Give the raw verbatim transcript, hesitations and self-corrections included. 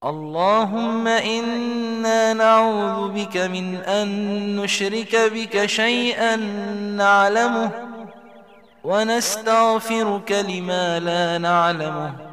اللهم إنا نعوذ بك من أن نشرك بك شيئا نعلمه ونستغفرك لما لا نعلمه